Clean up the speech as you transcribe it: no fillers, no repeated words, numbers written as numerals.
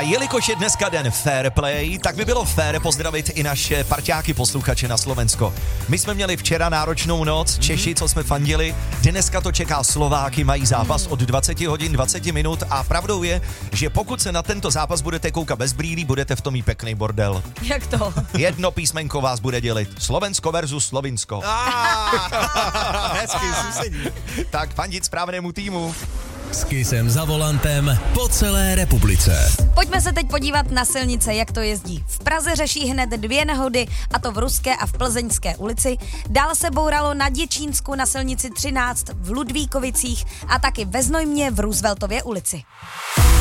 jelikož je dneska den Fair Play, tak by bylo fér pozdravit i naše parťáky posluchače na Slovensko. My jsme měli včera náročnou noc, Češi, co jsme fandili, dneska to čeká Slováky, mají zápas od 20 hodin, 20 minut a pravdou je, že pokud se na tento zápas budete koukat bez brýlí, budete v tom mít pekný bordel. Jak to? Jedno písmenko vás bude dělit. Slovensko versus Slovinsko. Hezky, sousedí. Tak fandit správnému týmu. S Kissem za volantem po celé republice. Pojďme se teď podívat na silnice, jak to jezdí. V Praze řeší hned 2 nehody, a to v Ruské a v Plzeňské ulici. Dál se bouralo na Děčínsku na silnici 13, v Ludvíkovicích a taky ve Znojmě v Rooseveltově ulici.